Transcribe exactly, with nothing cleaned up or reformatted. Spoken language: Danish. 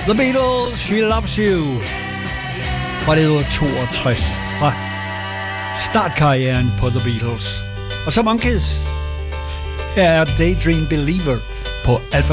The Beatles, She Loves You. Fra det toogtres. Fra startkarrieren på The Beatles. Og så Monkees. Her er Daydream Believer på Alpha